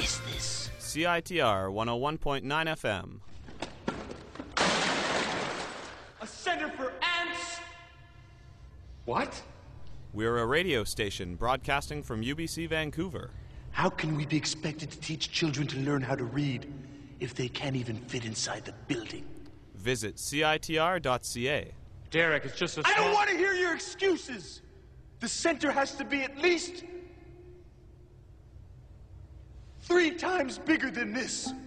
is this? CITR 101.9 FM. A center for ants? What? We're a radio station broadcasting from UBC Vancouver. How can we be expected to teach children to learn how to read if they can't even fit inside the building? Visit CITR.ca. Derek, it's just a I don't want to hear your excuses! The center has to be at least 3 times bigger than this.